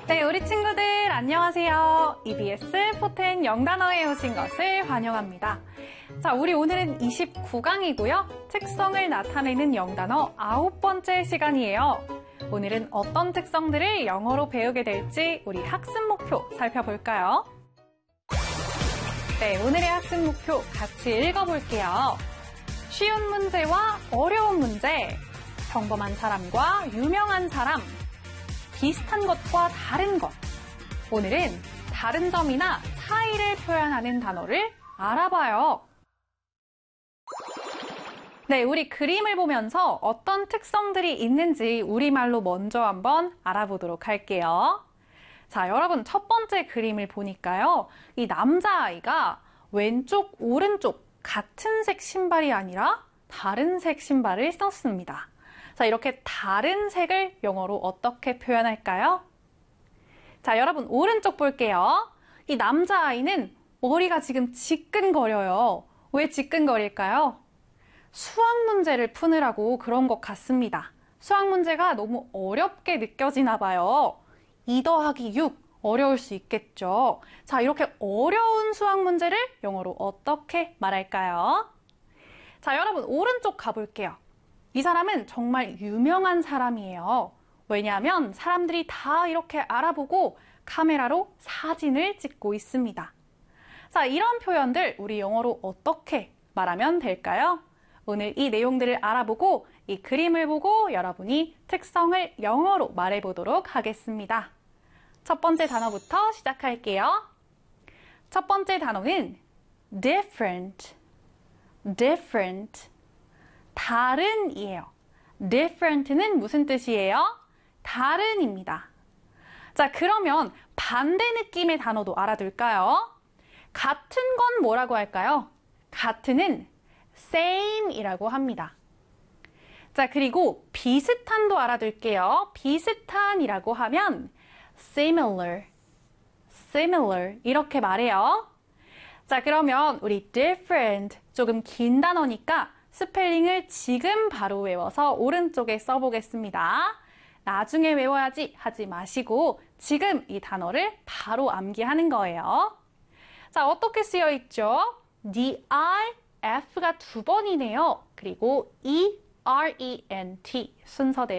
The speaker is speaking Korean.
네, 우리 친구들 안녕하세요. EBS 포텐 영단어에 오신 것을 환영합니다. 자, 우리 오늘은 29강이고요. 특성을 나타내는 영단어 9번째 시간이에요. 오늘은 어떤 특성들을 영어로 배우게 될지 우리 학습 목표 살펴볼까요? 네, 오늘의 학습 목표 같이 읽어볼게요. 쉬운 문제와 어려운 문제, 평범한 사람과 유명한 사람, 비슷한 것과 다른 것. 오늘은 다른 점이나 차이를 표현하는 단어를 알아봐요. 네, 우리 그림을 보면서 어떤 특성들이 있는지 우리말로 먼저 한번 알아보도록 할게요. 자, 여러분 첫 번째 그림을 보니까요. 이 남자아이가 왼쪽, 오른쪽 같은 색 신발이 아니라 다른 색 신발을 신었습니다. 자, 이렇게 다른 색을 영어로 어떻게 표현할까요? 자, 여러분 오른쪽 볼게요. 이 남자아이는 머리가 지금 지끈거려요. 왜 지끈거릴까요? 수학 문제를 푸느라고 그런 것 같습니다. 수학 문제가 너무 어렵게 느껴지나 봐요. 2 더하기 6 어려울 수 있겠죠. 자, 이렇게 어려운 수학 문제를 영어로 어떻게 말할까요? 자, 여러분 오른쪽 가볼게요. 이 사람은 정말 유명한 사람이에요. 왜냐하면 사람들이 다 이렇게 알아보고 카메라로 사진을 찍고 있습니다. 자, 이런 표현들 우리 영어로 어떻게 말하면 될까요? 오늘 이 내용들을 알아보고 이 그림을 보고 여러분이 특성을 영어로 말해보도록 하겠습니다. 첫 번째 단어부터 시작할게요. 첫 번째 단어는 different, different. 다른이에요. different는 무슨 뜻이에요? 다른입니다. 자, 그러면 반대 느낌의 단어도 알아둘까요? 같은 건 뭐라고 할까요? 같은은 same이라고 합니다. 자, 그리고 비슷한도 알아둘게요. 비슷한이라고 하면 similar, similar 이렇게 말해요. 자, 그러면 우리 different 조금 긴 단어니까 스펠링을 지금 바로 외워서 오른쪽에 써보겠습니다. 나중에 외워야지 하지 마시고 지금 이 단어를 바로 암기하는 거예요. 자, 어떻게 쓰여 있죠? D-I-F가 2번이네요. 그리고 E-R-E-N-T 순서대로